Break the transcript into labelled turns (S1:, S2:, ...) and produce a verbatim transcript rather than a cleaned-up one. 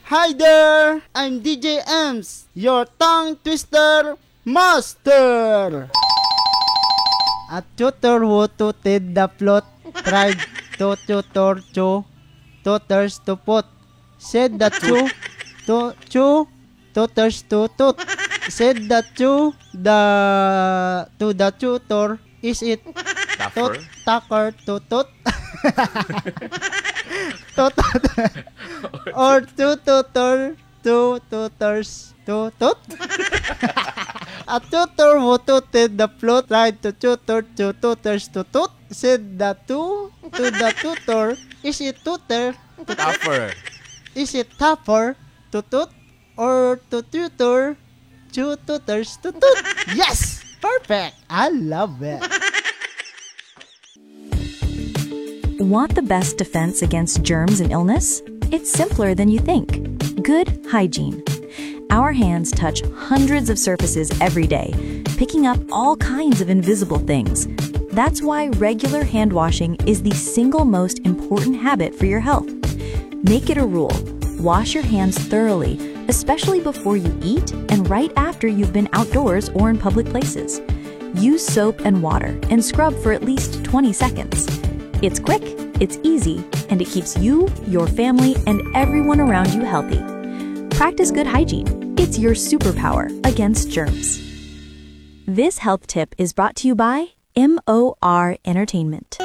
S1: Hi there! I'm D J Ems, your tongue twister master! A tutor who tooted the plot tried to tutor two tutors to put. Said the two to two tutors to tut. Said the two the to the tutor, is it tut
S2: Tougher.
S1: tucker to tut? Tut or two tutor two tutors to tut? A tutor who tooted the plot tried to tutor two tutors to tut. Said the two to the tutor, is it tutor to tut?
S2: Tougher.
S1: Is it tougher to tut or to tutor two tutors to tut? Yes! Perfect! I love it.
S3: Want the best defense against germs and illness? It's simpler than you think. Good hygiene. Our hands touch hundreds of surfaces every day, picking up all kinds of invisible things. That's why regular hand washing is the single most important habit for your health. Make it a rule. Wash your hands thoroughly, especially before you eat and right after you've been outdoors or in public places. Use soap and water and scrub for at least twenty seconds. It's quick, it's easy, and it keeps you, your family, and everyone around you healthy. Practice good hygiene. It's your superpower against germs. This health tip is brought to you by M O R Entertainment.